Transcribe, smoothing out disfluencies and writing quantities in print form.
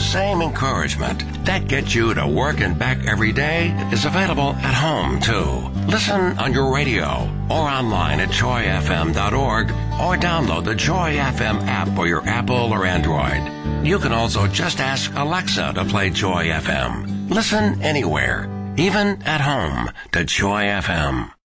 same encouragement that gets you to work and back every day is available at home, too. Listen on your radio or online at joyfm.org or download the Joy FM app for your Apple or Android. You can also just ask Alexa to play Joy FM. Listen anywhere, even at home, to Joy FM.